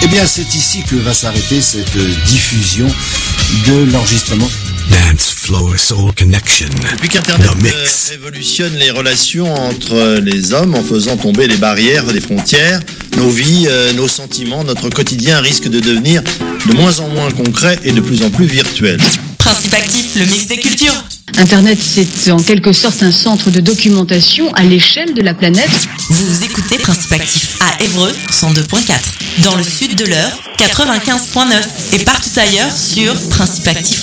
bien, c'est ici que va s'arrêter cette diffusion de l'enregistrement. Dance Floor Soul Connection. Depuis qu'Internet révolutionne les relations entre les hommes en faisant tomber les barrières, les frontières, nos vies, nos sentiments, notre quotidien risque de devenir de moins en moins concret et de plus en plus virtuel. Principe actif, le mix des cultures. Internet, c'est en quelque sorte un centre de documentation à l'échelle de la planète. Vous écoutez Principe actif à Évreux, 102.4. Dans le sud de l'Eure, 95.9. Et partout ailleurs sur Principe actif.